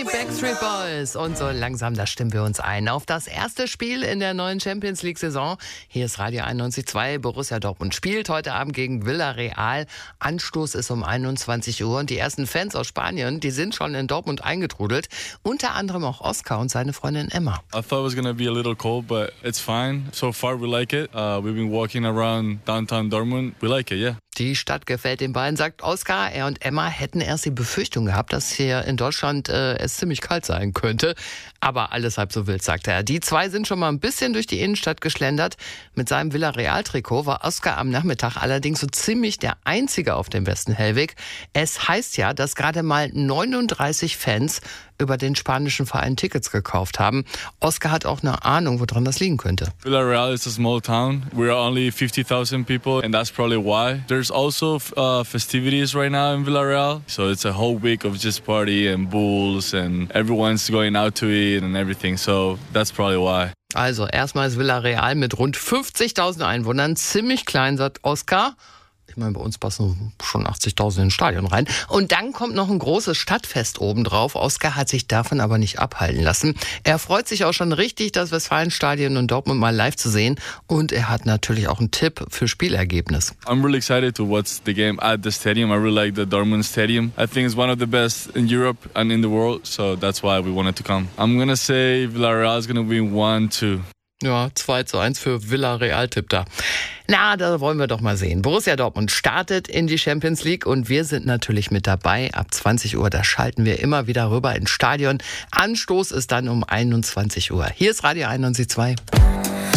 Die Backstreet Boys. Und so langsam, da stimmen wir uns ein auf das erste Spiel in der neuen Champions-League-Saison. Hier ist Radio 91.2. Borussia Dortmund spielt heute Abend gegen Villarreal. Anstoß ist um 21 Uhr. Und die ersten Fans aus Spanien, die sind schon in Dortmund eingetrudelt. Unter anderem auch Oscar und seine Freundin Emma. I thought it was going to be a little cold, but it's fine. So far, we like it. We've been walking around downtown Dortmund. We like it, yeah. Die Stadt gefällt den beiden, sagt Oscar. Er und Emma hätten erst die Befürchtung gehabt, dass hier in Deutschland es ziemlich kalt sein könnte. Aber alles halb so wild, sagt er. Die zwei sind schon mal ein bisschen durch die Innenstadt geschlendert. Mit seinem Villarreal-Trikot war Oscar am Nachmittag allerdings so ziemlich der Einzige auf dem Westen-Hellweg. Es heißt ja, dass gerade mal 39 Fans über den spanischen Verein Tickets gekauft haben. Oscar hat auch eine Ahnung, woran das liegen könnte. Villarreal is a small town. We're only 50,000 people, and that's probably why. There's also festivities right now in Villarreal. So it's a whole week of just party and bulls, and everyone's going out to eat and everything. So that's probably why. Also erstmal ist Villarreal mit rund 50.000 Einwohnern ziemlich klein, sagt Oscar. Ich meine, bei uns passen schon 80.000 in ein Stadion rein. Und dann kommt noch ein großes Stadtfest obendrauf. Oscar hat sich davon aber nicht abhalten lassen. Er freut sich auch schon richtig, das Westfalenstadion in Dortmund mal live zu sehen. Und er hat natürlich auch einen Tipp für Spielergebnis. I'm really excited to watch the game at the stadium. I really like the Dortmund Stadium. I think it's one of the best in Europe and in the world. So that's why we wanted to come. I'm going to say Villarreal is going to win 1-2. Ja, 2-1 für Villarreal tippt da. Na, da wollen wir doch mal sehen. Borussia Dortmund startet in die Champions League und wir sind natürlich mit dabei. Ab 20 Uhr, da schalten wir immer wieder rüber ins Stadion. Anstoß ist dann um 21 Uhr. Hier ist Radio 91.2.